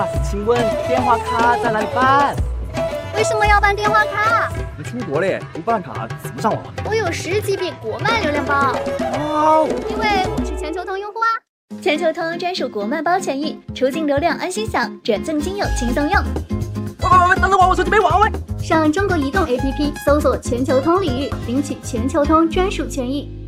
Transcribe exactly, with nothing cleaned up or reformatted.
请问电话卡在哪里办？ 为什么要办电话卡？ 你出国嘞，不办卡怎么上网？ 我有十 G B 国漫流量包。 哇， 因为我是全球通用户啊。 全球通专属国漫包权益，出境流量安心享，转赠金友轻松用。 喂喂喂，等等我，我手机没网喂！ 上中国移动 A P P 搜索全球通领域，领取全球通专属权益。